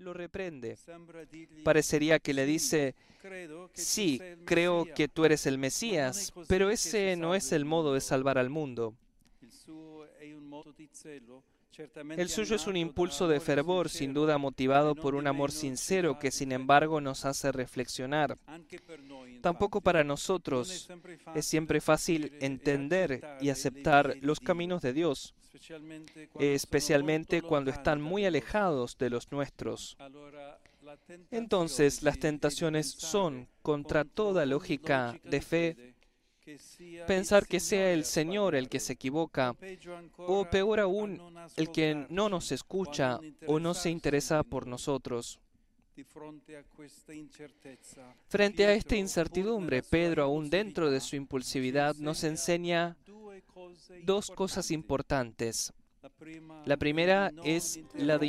lo reprende. Parecería que le dice: sí, creo que tú eres el Mesías, pero ese no es el modo de salvar al mundo. El suyo es un impulso de fervor, sin duda motivado por un amor sincero que sin embargo nos hace reflexionar. Tampoco para nosotros es siempre fácil entender y aceptar los caminos de Dios, especialmente cuando están muy alejados de los nuestros. Entonces, las tentaciones son, contra toda lógica de fe, pensar que sea el Señor el que se equivoca, o peor aún, el que no nos escucha o no se interesa por nosotros. Frente a esta incertidumbre, Pedro, aún dentro de su impulsividad, nos enseña dos cosas importantes. La primera es la de